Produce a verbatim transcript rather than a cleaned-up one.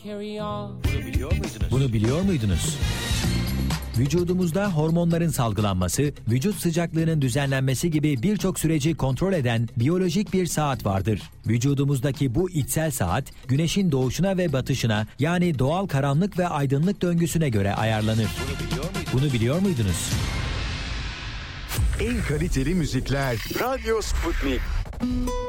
Bunu biliyor muydunuz? Bunu biliyor muydunuz? Vücudumuzda hormonların salgılanması, vücut sıcaklığının düzenlenmesi gibi birçok süreci kontrol eden biyolojik bir saat vardır. Vücudumuzdaki bu içsel saat, güneşin doğuşuna ve batışına, yani doğal karanlık ve aydınlık döngüsüne göre ayarlanır. Bunu biliyor muydunuz? Bunu biliyor muydunuz? En kaliteli müzikler Radyo Sputnik.